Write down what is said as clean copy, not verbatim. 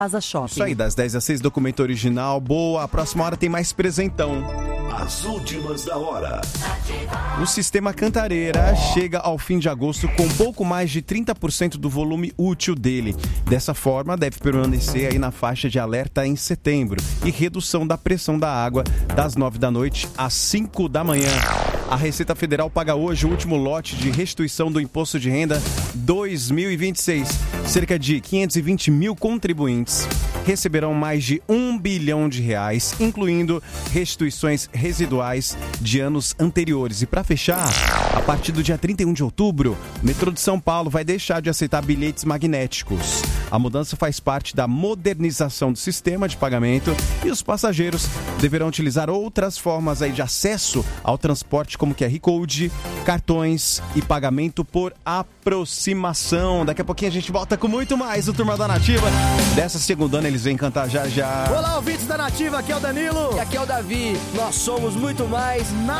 Plaza Shopping. Isso aí, das 10 às 6, documento original. Boa, a próxima hora tem mais presentão. As últimas da hora. O Sistema Cantareira chega ao fim de agosto com pouco mais de 30% do volume útil dele. Dessa forma, deve permanecer aí na faixa de alerta em setembro e redução da pressão da água das 9 da noite às 5 da manhã. A Receita Federal paga hoje o último lote de restituição do Imposto de Renda 2026. Cerca de 520 mil contribuintes receberão mais de R$1 bilhão, incluindo restituições residuais de anos anteriores. E para fechar, a partir do dia 31 de outubro, o metrô de São Paulo vai deixar de aceitar bilhetes magnéticos. A mudança faz parte da modernização do sistema de pagamento e os passageiros deverão utilizar outras formas aí de acesso ao transporte, como QR Code, cartões e pagamento por aproximação. Daqui a pouquinho a gente volta com muito mais do Turma da Nativa. Dessa segundona eles vêm cantar já já. Olá, ouvintes da Nativa, aqui é o Danilo. E aqui é o Davi. Nós somos muito mais